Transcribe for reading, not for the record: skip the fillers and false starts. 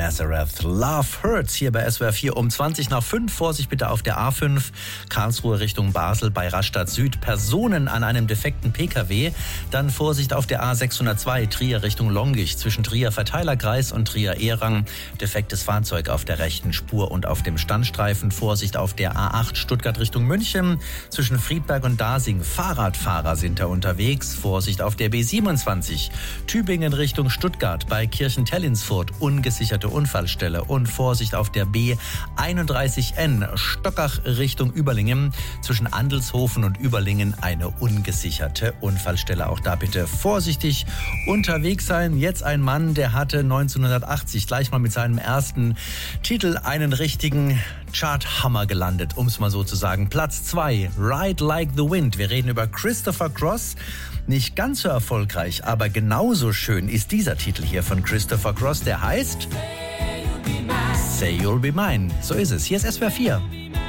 Nazareth. Love Hurts hier bei SWR 4 um 20 nach 5. Vorsicht bitte auf der A5, Karlsruhe Richtung Basel bei Rastatt Süd. Personen an einem defekten PKW. Dann Vorsicht auf der A602, Trier Richtung Longich. Zwischen Trier Verteilerkreis und Trier Ehrang. Defektes Fahrzeug auf der rechten Spur und auf dem Standstreifen. Vorsicht auf der A8, Stuttgart Richtung München. Zwischen Friedberg und Dasing. Fahrradfahrer sind da unterwegs. Vorsicht auf der B27, Tübingen Richtung Stuttgart bei Kirchentellinsfurt. Ungesicherte Unfallstelle. Und Vorsicht auf der B31N, Stockach Richtung Überlingen. Zwischen Andelshofen und Überlingen eine ungesicherte Unfallstelle. Auch da bitte vorsichtig unterwegs sein. Jetzt ein Mann, der hatte 1980 gleich mal mit seinem ersten Titel einen richtigen Charthammer gelandet, um es mal so zu sagen. Platz 2, Ride Like the Wind. Wir reden über Christopher Cross. Nicht ganz so erfolgreich, aber genauso schön ist dieser Titel hier von Christopher Cross, der heißt Say You'll Be Mine. So ist es. Hier ist SWR 4.